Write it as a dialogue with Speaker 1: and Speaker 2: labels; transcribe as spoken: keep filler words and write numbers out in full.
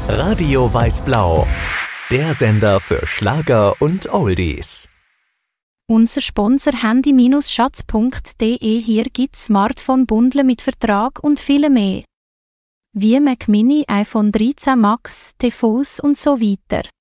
Speaker 1: Radio Weiß-Blau, der Sender für Schlager und Oldies.
Speaker 2: Unser Sponsor handy schatz punkt de. Hier gibt's Smartphone-Bundle mit Vertrag und viele mehr. Wie Mac Mini, iPhone dreizehn Max, T V S und so weiter.